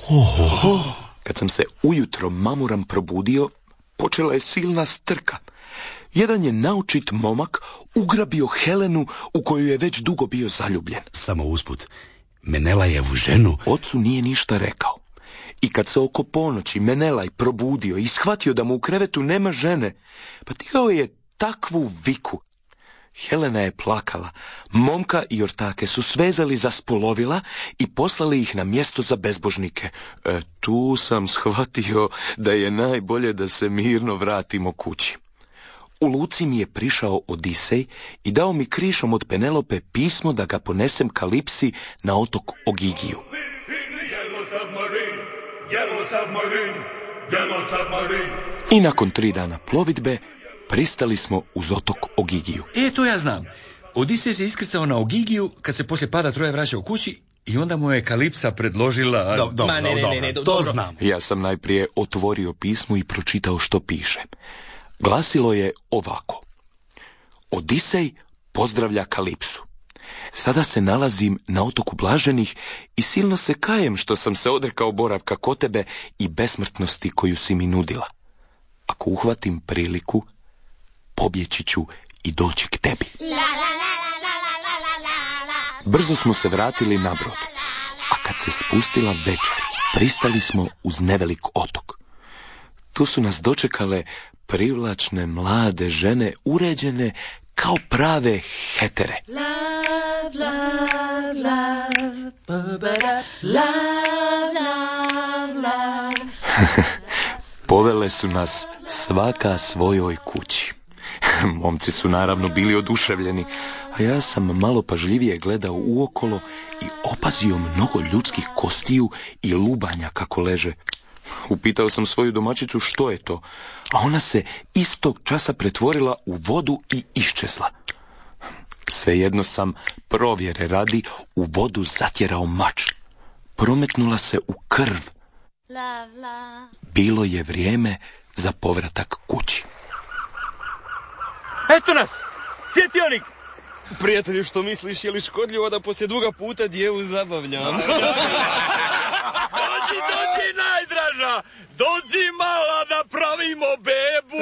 Kad sam se ujutro mamuram probudio, počela je silna strka. Jedan je naočit momak ugrabio Helenu u koju je već dugo bio zaljubljen. Samo usput, Menelajevu ženu... Ocu nije ništa rekao. I kad se oko ponoći Menelaj probudio i shvatio da mu u krevetu nema žene, pa digao je takvu viku. Helena je plakala. Momka i ortake su svezali za spolovila i poslali ih na mjesto za bezbožnike. Tu sam shvatio da je najbolje da se mirno vratimo kući. U luci mi je prišao Odisej i dao mi krišom od Penelope pismo da ga ponesem Kalipsi na otok Ogigiju. I nakon 3 dana plovidbe pristali smo uz otok Ogigiju. To ja znam. Odisej se iskrcao na Ogigiju kad se poslije pada Troje vraćao kući i onda mu je Kalipsa predložila... To znam. Ja sam najprije otvorio pismo i pročitao što piše. Glasilo je ovako. Odisej pozdravlja Kalipsu. Sada se nalazim na otoku Blaženih i silno se kajem što sam se odrekao boravka kod tebe i besmrtnosti koju si mi nudila. Ako uhvatim priliku, pobjeći ću i doći k tebi. Brzo smo se vratili na brod, a kad se spustila večer, pristali smo uz nevelik otok. Tu su nas dočekale privlačne mlade žene, uređene kao prave hetere. Love, love, love, ba-ba-da. Love, love, love. Povele su nas svaka svojoj kući. Momci su naravno bili oduševljeni, a ja sam malo pažljivije gledao uokolo i opazio mnogo ljudskih kostiju i lubanja kako leže. Upitao sam svoju domaćicu što je to, a ona se istog časa pretvorila u vodu i iščezla. Svejedno sam, provjere radi, u vodu zatjerao mač. Prometnula se u krv. Bilo je vrijeme za povratak kući. Eto nas! Svjetionik! Prijatelju, što misliš, je li škodljivo da poslije duga puta djevu zabavljam? Dođi, najdraža! Dođi mala da pravimo bebu!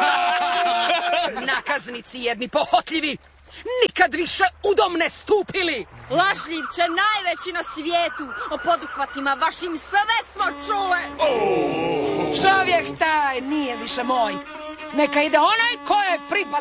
Nakaznici jedni pohotljivi! Nikad više u dom ne stupili! Lažljivče najveći na svijetu, o poduhvatima vašim sve smo čule! Čovjek taj nije više moj. Neka ide onaj ko je pripada.